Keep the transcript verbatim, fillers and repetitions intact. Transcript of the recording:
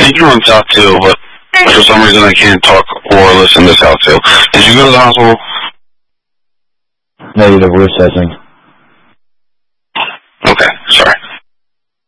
you can run South too, but for some reason I can't talk or listen to South too. Did you go to the hospital? Negative, we're assessing.